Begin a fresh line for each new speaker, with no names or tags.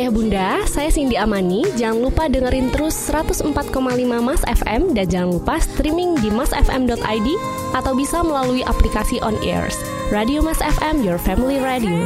Ayah Bunda, saya Cindy Amani. Jangan lupa dengerin terus 104,5 Mas FM dan jangan lupa streaming di masfm.id atau bisa melalui aplikasi On Airs. Radio Mas FM, your family radio.